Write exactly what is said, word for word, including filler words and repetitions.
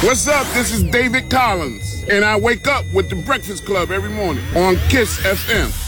What's up? This is David Collins, and I wake up with the Breakfast Club every morning on Kiss F M.